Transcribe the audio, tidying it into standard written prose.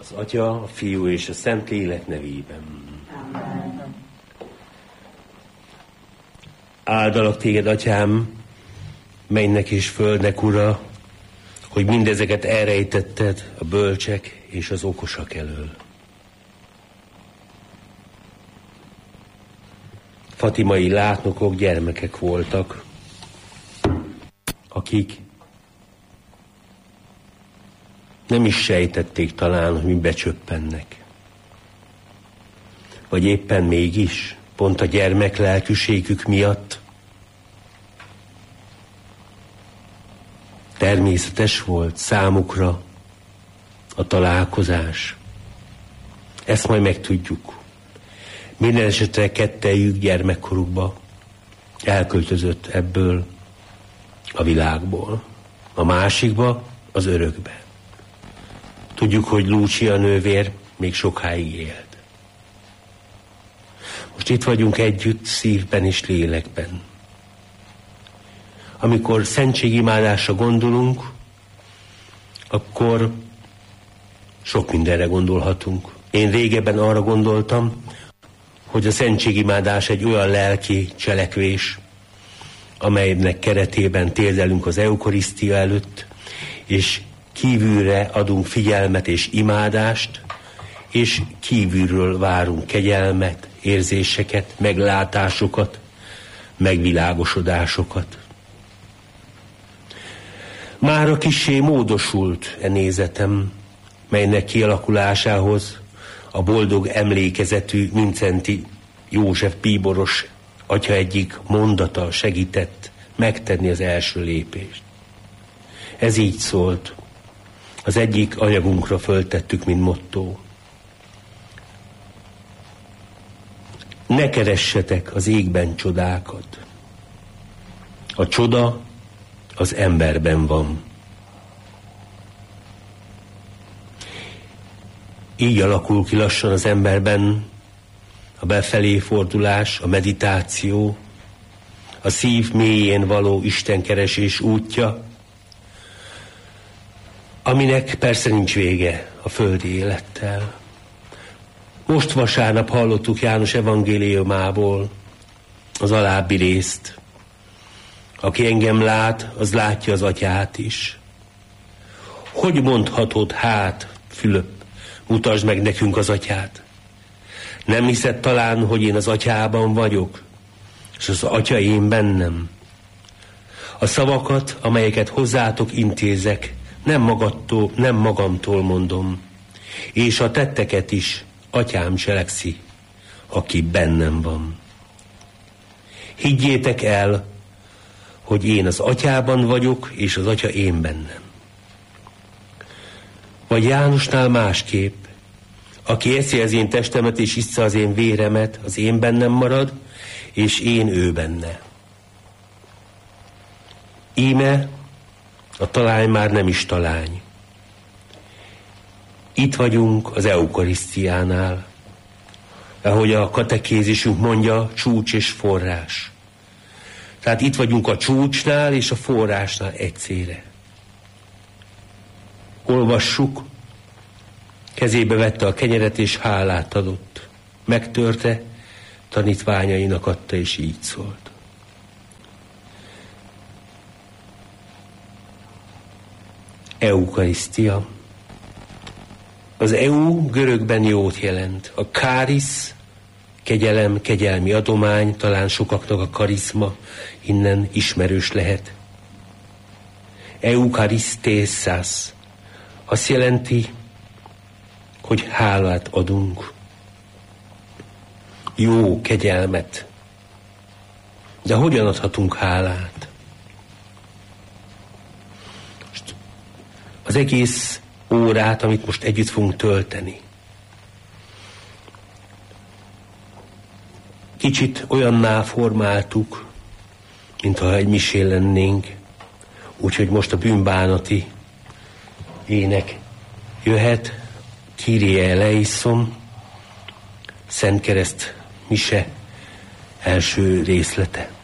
Az Atya, a Fiú és a Szentlélek nevében. Amen. Áldalak téged, Atyám, mennynek és földnek Ura, hogy mindezeket elrejtetted a bölcsek és az okosak elől. Fatimai látnokok gyermekek voltak, akik nem is sejtették talán, hogy mi becsöppennek. Vagy éppen mégis, pont a gyermek lelkűségük miatt természetes volt számukra a találkozás. Ezt majd megtudjuk. Minden esetre kettejük gyermekkorukba elköltözött ebből a világból. A másikba, az örökbe. Tudjuk, hogy Lúcia nővér még sokáig élt. Most itt vagyunk együtt, szívben és lélekben. Amikor szentségimádásra gondolunk, akkor sok mindenre gondolhatunk. Én régebben arra gondoltam, hogy a szentségimádás egy olyan lelki cselekvés, amelynek keretében térdelünk az eukarisztia előtt, és kívülre adunk figyelmet és imádást, és kívülről várunk kegyelmet, érzéseket, meglátásokat, megvilágosodásokat. Mára kissé módosult nézetem, melynek kialakulásához a boldog emlékezetű Mindszenty József bíboros atya egyik mondata segített megtenni az első lépést. Ez így szólt. Az egyik anyagunkra föltettük, mint motto. Ne keressetek az égben csodákat. A csoda az emberben van. Így alakul ki lassan az emberben a befelé fordulás, a meditáció, a szív mélyén való istenkeresés útja, aminek persze nincs vége a földi élettel. Most vasárnap hallottuk János evangéliumából az alábbi részt. Aki engem lát, az látja az atyát is. Hogy mondhatod hát, Fülöp, mutasd meg nekünk az atyát? Nem hiszed talán, hogy én az atyában vagyok, és az atya én bennem? A szavakat, amelyeket hozzátok intézek, nem magamtól mondom, és a tetteket is atyám cselekszi, aki bennem van. Higgyétek el, hogy én az atyában vagyok, és az atya én bennem. Vagy Jánosnál másképp, aki eszi az én testemet, és issza az én véremet, az én bennem marad, és én ő benne. Íme a talány már nem is talány. Itt vagyunk az eukarisztiánál, ahogy a katekézisünk mondja, csúcs és forrás. Tehát itt vagyunk a csúcsnál és a forrásnál egyszerre. Olvassuk, kezébe vette a kenyeret és hálát adott. Megtörte, tanítványainak adta, és így szólt. Eukarisztia. Az EU görögben jót jelent. A kárisz, kegyelem, kegyelmi adomány, talán sokaknak a karizma innen ismerős lehet. Eukarisztészász azt jelenti, hogy hálát adunk. Jó kegyelmet. De hogyan adhatunk hálát? Az egész órát, amit most együtt fogunk tölteni, kicsit olyanná formáltuk, mintha egy misén lennénk, úgyhogy most a bűnbánati ének jöhet, Kyrie eleison, Szent Kereszt mise első részlete.